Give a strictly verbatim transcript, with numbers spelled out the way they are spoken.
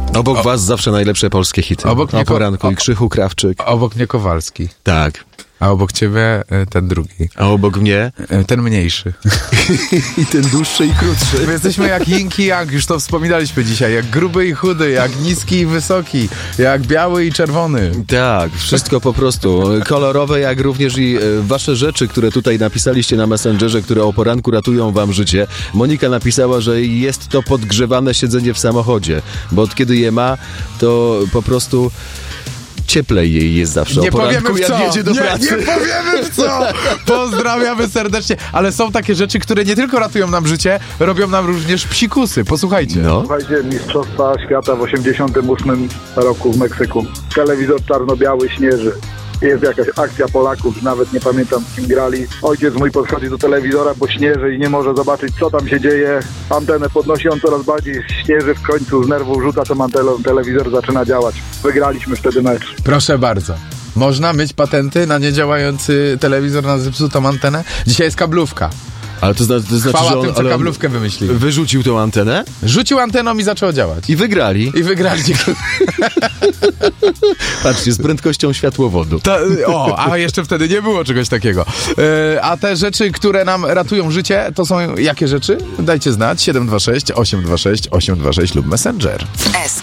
Obok o, was zawsze najlepsze polskie hity. Obok o mnie ko- poranku o, i Krzychu Krawczyk. Obok mnie Kowalski. Tak. A obok ciebie ten drugi. A obok mnie? Ten mniejszy. I ten dłuższy i krótszy. My jesteśmy jak yin i yang, już to wspominaliśmy dzisiaj. Jak gruby i chudy, jak niski i wysoki, jak biały i czerwony. Tak, wszystko po prostu. Kolorowe, jak również i e, wasze rzeczy, które tutaj napisaliście na Messengerze, które o poranku ratują wam życie. Monika napisała, że jest to podgrzewane siedzenie w samochodzie, bo od kiedy je ma, to po prostu... cieplej jej jest zawsze Nie o poranku, powiemy w co. jak jedzie do nie, pracy. nie powiemy w co. Pozdrawiamy serdecznie. Ale są takie rzeczy, które nie tylko ratują nam życie, robią nam również psikusy. Posłuchajcie. No. Słuchajcie, Mistrzostwa Świata w osiemdziesiątym ósmym roku w Meksyku. Telewizor czarno-biały śnieży. Jest jakaś akcja Polaków, nawet nie pamiętam z kim grali. Ojciec mój podchodzi do telewizora, bo śnieży i nie może zobaczyć, co tam się dzieje. Antenę podnosi, on coraz bardziej śnieży, w końcu z nerwów rzuca tą antenę, telewizor zaczyna działać. Wygraliśmy wtedy mecz. Proszę bardzo. Można mieć patenty na niedziałający telewizor, na zepsutą antenę? Dzisiaj jest kablówka. Ale to, zna, to znaczy, Chwała że on, tym, co ale on kablówkę wymyślił. wyrzucił tą antenę Rzucił anteną i zaczęło działać. i wygrali. I wygrali. Patrzcie, z prędkością światłowodu. To, o, a jeszcze wtedy nie było czegoś takiego. E, a te rzeczy, które nam ratują życie, to są jakie rzeczy? Dajcie znać. siedem dwa sześć osiem dwa sześć osiem dwa sześć lub Messenger.